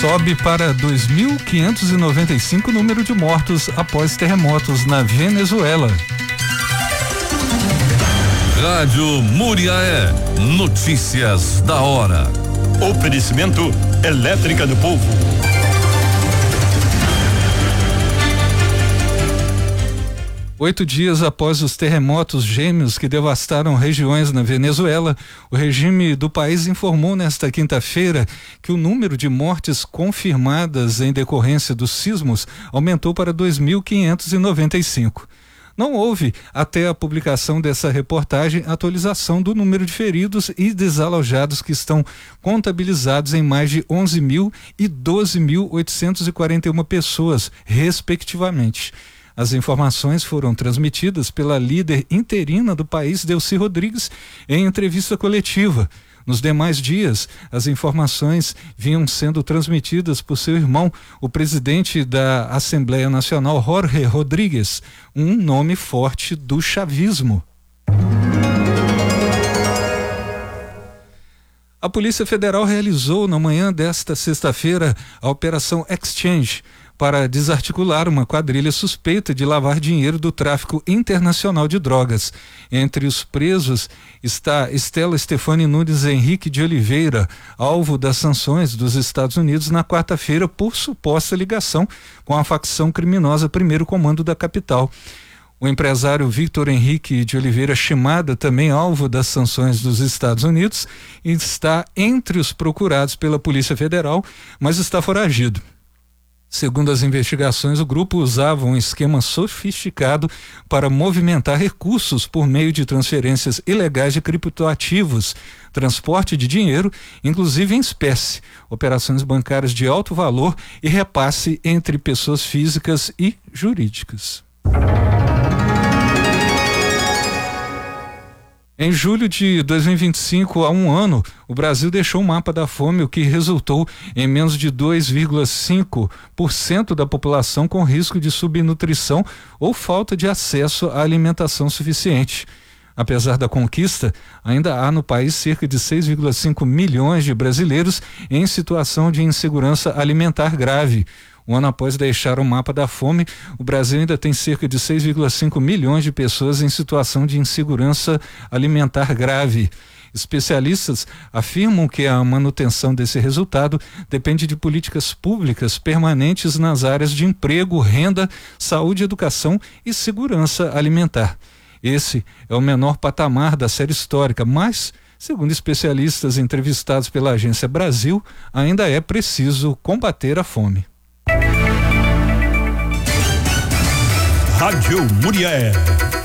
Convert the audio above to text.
Sobe para 2.595 o número de mortos após terremotos na Venezuela. Rádio Muriaé, notícias da hora. Oferecimento Elétrica do Povo. Oito dias após os terremotos gêmeos que devastaram regiões na Venezuela, o regime do país informou nesta quinta-feira que o número de mortes confirmadas em decorrência dos sismos aumentou para 2.595. Não houve, até a publicação dessa reportagem, atualização do número de feridos e desalojados que estão contabilizados em mais de 11.000 e 12.841 pessoas, respectivamente. As informações foram transmitidas pela líder interina do país, Delcy Rodrigues, em entrevista coletiva. Nos demais dias, as informações vinham sendo transmitidas por seu irmão, o presidente da Assembleia Nacional, Jorge Rodríguez, um nome forte do chavismo. A Polícia Federal realizou na manhã desta sexta-feira a Operação Exchange para desarticular uma quadrilha suspeita de lavar dinheiro do tráfico internacional de drogas. Entre os presos está Estela Stefani Nunes Henrique de Oliveira, alvo das sanções dos Estados Unidos na quarta-feira por suposta ligação com a facção criminosa Primeiro Comando da capital. O empresário Victor Henrique de Oliveira Shimada, também alvo das sanções dos Estados Unidos, está entre os procurados pela Polícia Federal, mas está foragido. Segundo as investigações, o grupo usava um esquema sofisticado para movimentar recursos por meio de transferências ilegais de criptoativos, transporte de dinheiro, inclusive em espécie, operações bancárias de alto valor e repasse entre pessoas físicas e jurídicas. Em julho de 2025, há um ano, o Brasil deixou o mapa da fome, o que resultou em menos de 2,5% da população com risco de subnutrição ou falta de acesso à alimentação suficiente. Apesar da conquista, ainda há no país cerca de 6,5 milhões de brasileiros em situação de insegurança alimentar grave. Um ano após deixar o mapa da fome, o Brasil ainda tem cerca de 6,5 milhões de pessoas em situação de insegurança alimentar grave. Especialistas afirmam que a manutenção desse resultado depende de políticas públicas permanentes nas áreas de emprego, renda, saúde, educação e segurança alimentar. Esse é o menor patamar da série histórica, mas, segundo especialistas entrevistados pela Agência Brasil, ainda é preciso combater a fome. Rádio Muriaé.